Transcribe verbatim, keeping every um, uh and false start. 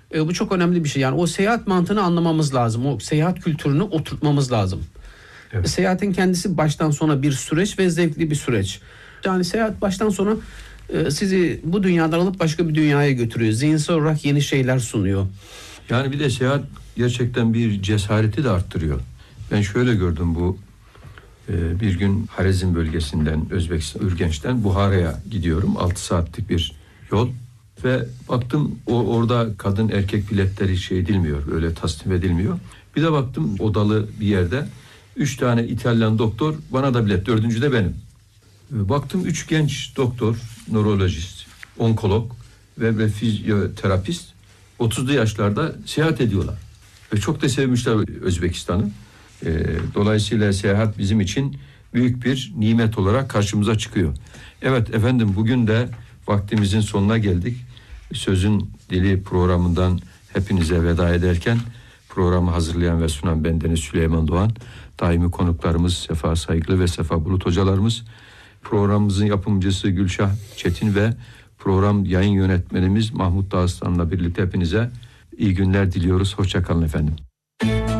E, bu çok önemli bir şey. Yani o seyahat mantığını anlamamız lazım. O seyahat kültürünü oturtmamız lazım. Evet. Seyahatin kendisi baştan sona bir süreç ve zevkli bir süreç. Yani seyahat baştan sona e, sizi bu dünyadan alıp başka bir dünyaya götürüyor. Zihinsel olarak yeni şeyler sunuyor. Yani bir de seyahat gerçekten bir cesareti de arttırıyor. Ben şöyle gördüm bu e, bir gün Harezm bölgesinden, Özbekistan, Ürgenç'ten Buhara'ya gidiyorum. altı saatlik bir yol. Ve baktım o orada kadın erkek biletleri şey edilmiyor, öyle tasnif edilmiyor. Bir de baktım odalı bir yerde üç tane İtalyan doktor, bana da bilet, dördüncü de benim. Baktım üç genç doktor, nörolojist, onkolog ve, ve fizyoterapist otuzlu yaşlarda seyahat ediyorlar. Ve çok da sevmişler Özbekistan'ı. E, dolayısıyla seyahat bizim için büyük bir nimet olarak karşımıza çıkıyor. Evet efendim, bugün de vaktimizin sonuna geldik. Sözün Dili programından hepinize veda ederken programı hazırlayan ve sunan bendeniz Süleyman Doğan, daimi konuklarımız Sefa Saygılı ve Sefa Bulut hocalarımız, programımızın yapımcısı Gülşah Çetin ve program yayın yönetmenimiz Mahmut Dağıstan'la birlikte hepinize iyi günler diliyoruz. Hoşça kalın efendim.